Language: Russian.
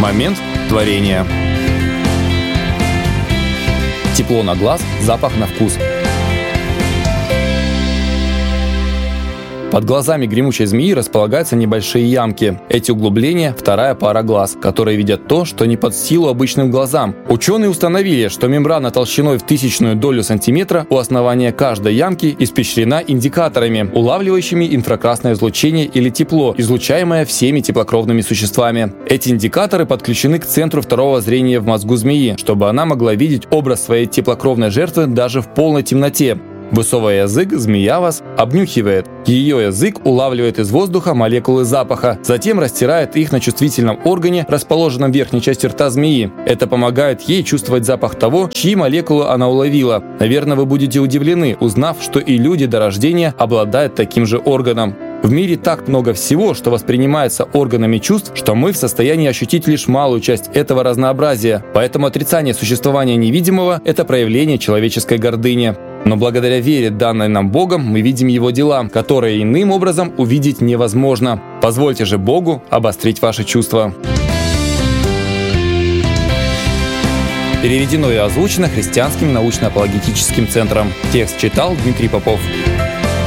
Момент творения. Тепло на глаз, запах на вкус. Под глазами гремучей змеи располагаются небольшие ямки. Эти углубления – вторая пара глаз, которые видят то, что не под силу обычным глазам. Ученые установили, что мембрана толщиной в 0,001 долю сантиметра у основания каждой ямки испещрена индикаторами, улавливающими инфракрасное излучение или тепло, излучаемое всеми теплокровными существами. Эти индикаторы подключены к центру второго зрения в мозгу змеи, чтобы она могла видеть образ своей теплокровной жертвы даже в полной темноте. Высовывая язык, змея вас обнюхивает. Ее язык улавливает из воздуха молекулы запаха, затем растирает их на чувствительном органе, расположенном в верхней части рта змеи. Это помогает ей чувствовать запах того, чьи молекулы она уловила. Наверное, вы будете удивлены, узнав, что и люди до рождения обладают таким же органом. В мире так много всего, что воспринимается органами чувств, что мы в состоянии ощутить лишь малую часть этого разнообразия. Поэтому отрицание существования невидимого – это проявление человеческой гордыни. Но благодаря вере, данной нам Богом, мы видим Его дела, которые иным образом увидеть невозможно. Позвольте же Богу обострить ваши чувства. Переведено и озвучено Христианским научно-апологетическим центром. Текст читал Дмитрий Попов.